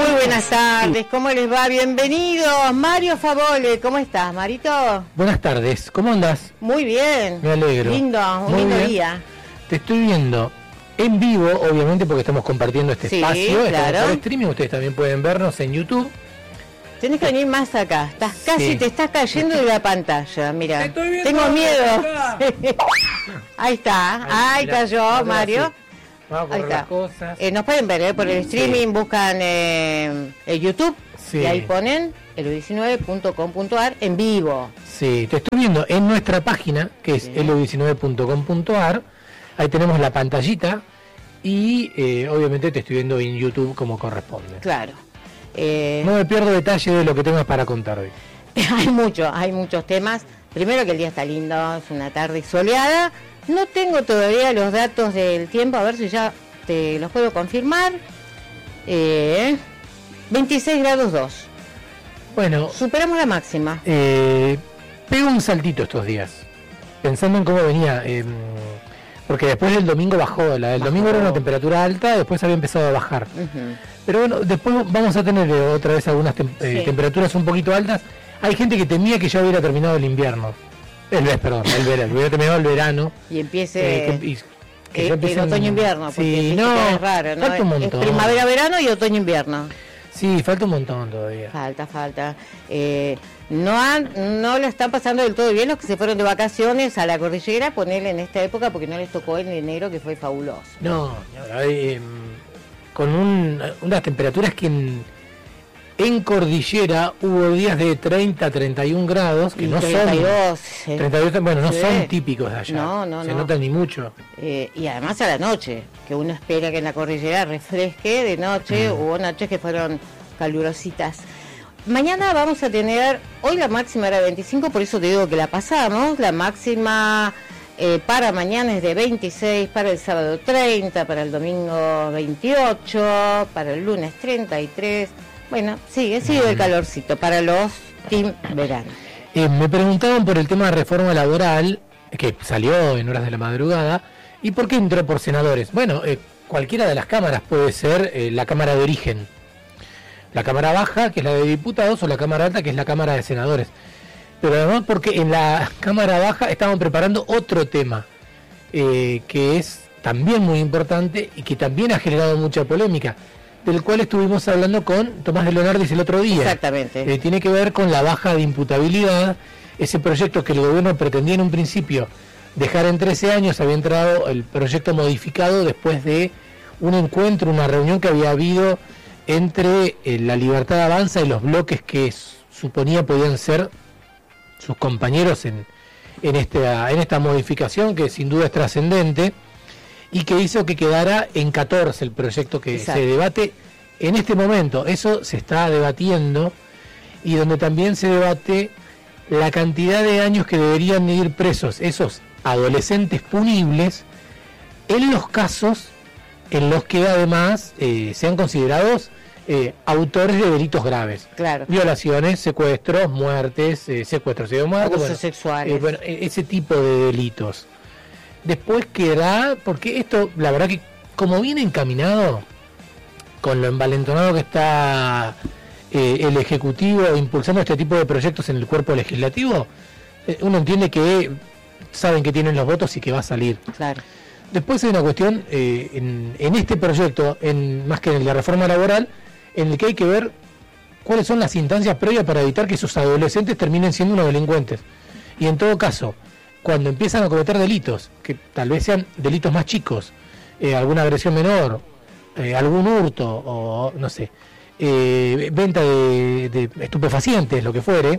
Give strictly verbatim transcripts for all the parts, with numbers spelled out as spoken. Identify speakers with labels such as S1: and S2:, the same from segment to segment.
S1: Muy buenas tardes, ¿cómo les va? Bienvenidos. Mario Favole, ¿cómo estás, Marito?
S2: Buenas tardes, ¿cómo andás?
S1: Muy bien.
S2: Me alegro.
S1: Lindo, un
S2: Muy
S1: lindo
S2: bien.
S1: día.
S2: Te estoy viendo en vivo, obviamente, porque estamos compartiendo este
S1: Sí,
S2: espacio.
S1: claro.
S2: Estamos por streaming, ustedes también pueden vernos en YouTube.
S1: Tenés que venir más acá. Estás casi,
S2: Sí.
S1: te estás cayendo de la pantalla. Mira,
S3: Estoy viendo
S1: tengo miedo.
S3: acá.
S1: Ahí está,
S2: Ahí,
S1: ahí
S2: mirá,
S1: cayó,
S2: ahora
S1: Mario.
S2: sí. Vamos a
S1: Ahí
S2: correr
S1: está.
S2: las cosas.
S1: Eh, nos pueden ver eh, por el streaming,
S2: Sí.
S1: buscan eh, el YouTube
S2: Sí.
S1: y ahí ponen elo diecinueve punto com punto a r en vivo.
S2: Sí, te estoy viendo en nuestra página, que es
S1: Sí.
S2: elo diecinueve punto com punto a r. Ahí tenemos la pantallita y eh, obviamente te estoy viendo en YouTube como corresponde.
S1: Claro. Eh,
S2: No me pierdo detalle de lo que tengas para contar hoy.
S1: Hay mucho, hay muchos temas. Primero que el día está lindo, es una tarde soleada. No tengo todavía los datos del tiempo, a ver si ya te los puedo confirmar. Eh, veintiséis grados dos.
S2: Bueno,
S1: Superamos la máxima.
S2: eh, pego un saltito estos días, pensando en cómo venía, eh, porque después del domingo bajó, la del
S1: Bajó.
S2: domingo era una temperatura alta, después había empezado a bajar.
S1: Ujú.
S2: Pero bueno, después vamos a tener eh, otra vez algunas tem- eh,
S1: Sí.
S2: temperaturas un poquito altas. Hay gente que temía que ya hubiera terminado el invierno. El, eh, perdón, el verano, hubiera terminado el verano.
S1: Y empiece
S2: eh, que- y- que
S1: eh,
S2: ya
S1: el
S2: empiecen-
S1: otoño-invierno, porque
S2: Sí,
S1: viste
S2: no,
S1: que es raro, ¿no?
S2: falta un
S1: Es
S2: montón.
S1: primavera-verano y otoño-invierno.
S2: Sí, falta un montón todavía.
S1: Falta, falta. Eh, no han, no lo están pasando del todo bien los que se fueron de vacaciones a la cordillera, ponerle en esta época porque no les tocó en enero, que fue fabuloso.
S2: No, eh, con un- unas temperaturas que en, en cordillera hubo días de treinta, treinta y un grados, que
S1: Y
S2: no
S1: treinta y dos,
S2: son
S1: eh.
S2: treinta y dos, bueno, no
S1: Sí.
S2: son típicos de allá.
S1: No, no,
S2: se
S1: no.
S2: notan ni mucho.
S1: Eh, y además a la noche, que uno espera que en la cordillera refresque de noche,
S2: Mm.
S1: hubo noches que fueron calurositas. Mañana vamos a tener, hoy la máxima era veinticinco, por eso te digo que la pasamos, la máxima eh, para mañana es de veintiséis, para el sábado treinta, para el domingo veintiocho, para el lunes treinta y tres, bueno, sigue, sigue el calorcito para los team verano.
S2: Eh, me preguntaban por el tema de reforma laboral, que salió en horas de la madrugada, y por qué entró por senadores. Bueno, eh, cualquiera de las cámaras puede ser eh, la Cámara de Origen. La Cámara Baja, que es la de Diputados, o la Cámara Alta, que es la Cámara de Senadores. Pero además porque en la Cámara Baja estaban preparando otro tema, eh, que es también muy importante y que también ha generado mucha polémica, del cual estuvimos hablando con Tomás de Leonardis el otro día.
S1: Exactamente.
S2: Eh, tiene que ver con la baja de imputabilidad, ese proyecto que el gobierno pretendía en un principio dejar en trece años, había entrado el proyecto modificado después de un encuentro, una reunión que había habido entre eh, la Libertad Avanza y los bloques que s- suponía podían ser sus compañeros en, en, esta, en esta modificación, que sin duda es trascendente, y que hizo que quedara en catorce el proyecto que
S1: Exacto.
S2: se debate en este momento. Eso se está debatiendo, y donde también se debate la cantidad de años que deberían ir presos esos adolescentes punibles en los casos en los que además eh, sean considerados eh, autores de delitos graves.
S1: Claro.
S2: Violaciones, secuestros, muertes, eh, secuestros de muerte,
S1: Abusos
S2: bueno,
S1: sexuales.
S2: eh, bueno, e- ese tipo de delitos. Después queda, porque esto, la verdad que como viene encaminado, con lo envalentonado que está eh, el Ejecutivo impulsando este tipo de proyectos en el cuerpo legislativo, eh, uno entiende que saben que tienen los votos y que va a salir.
S1: Claro.
S2: Después hay una cuestión eh, en, en este proyecto, en, más que en el de reforma laboral, en el que hay que ver cuáles son las instancias previas para evitar que esos adolescentes terminen siendo unos delincuentes. Y en todo caso, cuando empiezan a cometer delitos, que tal vez sean delitos más chicos, eh, alguna agresión menor, eh, algún hurto o no sé, eh, venta de, de estupefacientes, lo que fuere,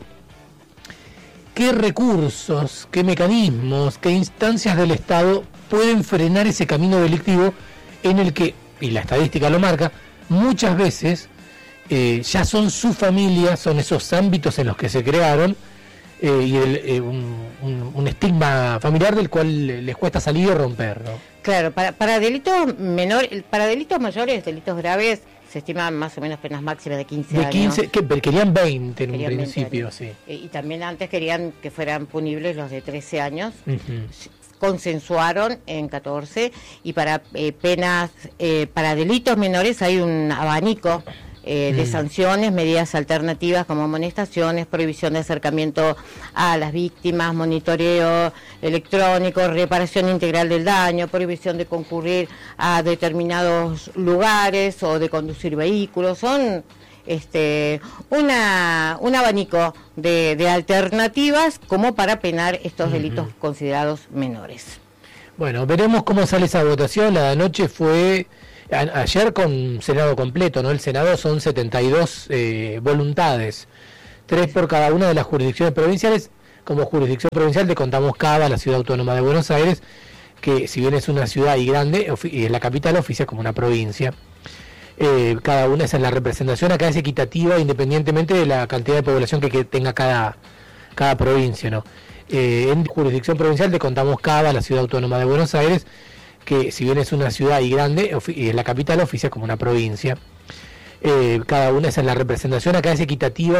S2: ¿qué recursos, qué mecanismos, qué instancias del Estado pueden frenar ese camino delictivo en el que, y la estadística lo marca, muchas veces eh, ya son su familia, son esos ámbitos en los que se crearon, eh, y el, eh, un, un, un estigma familiar del cual les cuesta salir y romper, ¿no?
S1: Claro, para, para delitos menores, para delitos mayores, delitos graves, se estiman más o menos penas máximas de quince
S2: De
S1: años.
S2: quince, que querían veinte en
S1: Querían
S2: un
S1: veinte
S2: principio,
S1: años.
S2: sí.
S1: Eh, y también antes querían que fueran punibles los de trece años.
S2: Ujú.
S1: Consensuaron en catorce, y para eh, penas, eh, para delitos menores hay un abanico eh, de
S2: Mm.
S1: sanciones, medidas alternativas como amonestaciones, prohibición de acercamiento a las víctimas, monitoreo electrónico, reparación integral del daño, prohibición de concurrir a determinados lugares o de conducir vehículos. Son este una un abanico de, de alternativas como para penar estos delitos uh-huh. considerados menores.
S2: Bueno, veremos cómo sale esa votación. La de anoche fue a, ayer con Senado completo, ¿no? El Senado son setenta y dos eh, voluntades, tres por cada una de las jurisdicciones provinciales. Como jurisdicción provincial te contamos Cava, la Ciudad Autónoma de Buenos Aires, que si bien es una ciudad y grande, y es la capital, oficia como una provincia. Eh, cada una, esa es la representación, acá es equitativa independientemente de la cantidad de población que, que tenga cada, cada provincia, ¿no? Eh, en jurisdicción provincial te contamos Cava, la Ciudad Autónoma de Buenos Aires, que si bien es una ciudad y grande, y es la capital, oficia como una provincia. Eh, cada una, esa es la representación, acá es equitativa